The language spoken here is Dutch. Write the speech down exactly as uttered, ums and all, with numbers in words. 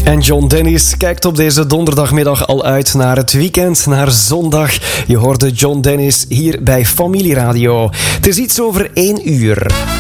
En John Dennis kijkt op deze donderdagmiddag al uit naar het weekend, naar zondag. Je hoorde John Dennis hier bij Familieradio. Het is iets over één uur.